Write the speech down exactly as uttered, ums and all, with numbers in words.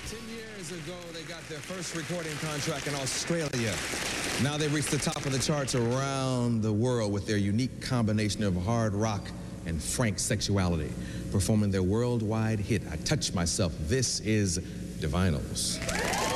Ten years ago, they got their first recording contract in Australia. Now they've reached the top of the charts around the world with their unique combination of hard rock and frank sexuality, performing their worldwide hit, I Touch Myself. This is Divinyls.